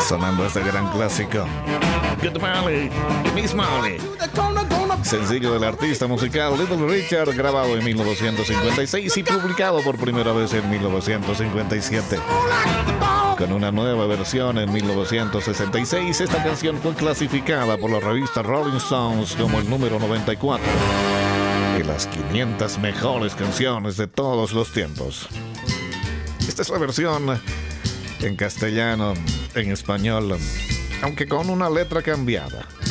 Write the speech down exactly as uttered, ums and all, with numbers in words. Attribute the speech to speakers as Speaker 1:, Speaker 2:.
Speaker 1: Sonando este gran clásico. Good Molly, Miss Molly. Sencillo del artista musical Little Richard, grabado en mil novecientos cincuenta y seis y publicado por primera vez en mil novecientos cincuenta y siete. Con una nueva versión en mil novecientos sesenta y seis, esta canción fue clasificada por la revista Rolling Stones como el número noventa y cuatro de las quinientas mejores canciones de todos los tiempos. Esta es la versión en castellano, en español, aunque con una letra cambiada.